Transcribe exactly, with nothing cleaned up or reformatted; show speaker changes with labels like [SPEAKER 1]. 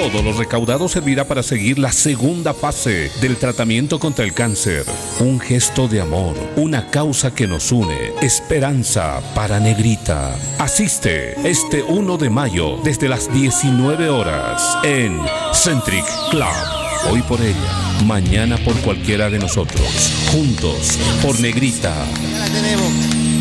[SPEAKER 1] Todo lo recaudado servirá para seguir la segunda fase del tratamiento contra el cáncer. Un gesto de amor, una causa que nos une. Esperanza para Negrita. Asiste este uno de mayo desde las diecinueve horas en Centric Club. Hoy por ella, mañana por cualquiera de nosotros. Juntos por Negrita.
[SPEAKER 2] Ya la tenemos.